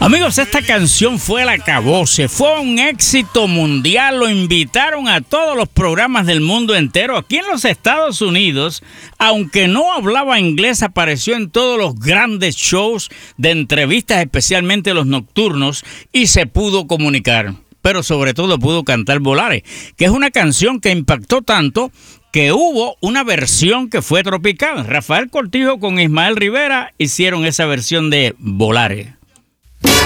Amigos, esta canción fue el acabose, fue un éxito mundial, lo invitaron a todos los programas del mundo entero. Aquí en los Estados Unidos, aunque no hablaba inglés, apareció en todos los grandes shows de entrevistas, especialmente los nocturnos, y se pudo comunicar. Pero sobre todo pudo cantar Volare, que es una canción que impactó tanto que hubo una versión que fue tropical. Rafael Cortijo con Ismael Rivera hicieron esa versión de Volare.